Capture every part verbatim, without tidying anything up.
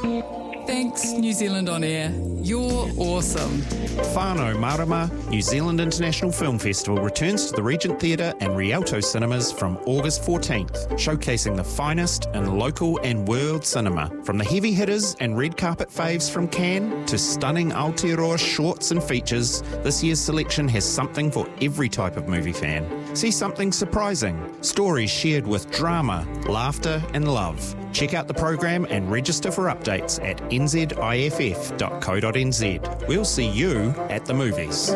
Thanks, New Zealand On Air. You're awesome. Whānau Marama New Zealand International Film Festival returns to the Regent Theatre and Rialto cinemas from August fourteenth, showcasing the finest in local and world cinema. From the heavy hitters and red carpet faves from Cannes to stunning Aotearoa shorts and features, this year's selection has something for every type of movie fan. See something surprising, stories shared with drama, laughter and love. Check out the program and register for updates at n z i f f dot co dot n z. We'll see you at the movies.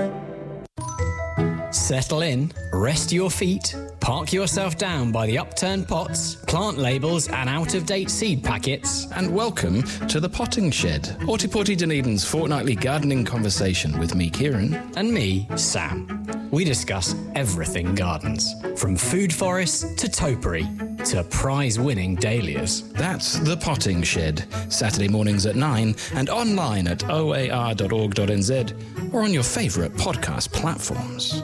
Settle in, rest your feet, park yourself down by the upturned pots, plant labels and out-of-date seed packets. And welcome to The Potting Shed, Ōtepoti Dunedin's fortnightly gardening conversation with me, Kieran. And me, Sam. We discuss everything gardens, from food forests to topiary to prize-winning dahlias. That's The Potting Shed, Saturday mornings at nine and online at o a r dot org dot n z or on your favourite podcast platforms.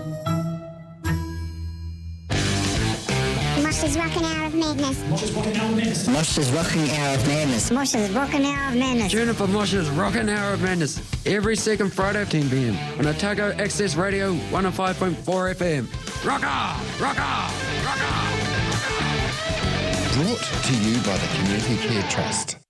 Mosh's Rockin' Hour of Madness. Mosh's Rockin' Hour of Madness. Mosh's Rockin' Hour of Madness. Mosh's Rockin' Hour of Madness. Tune in for Mosh's Rockin' Hour of Madness every second Friday at ten p.m. on Otago Access Radio one oh five point four F M. Rock on! Rock on! Rock on! Brought to you by the Community Care Trust.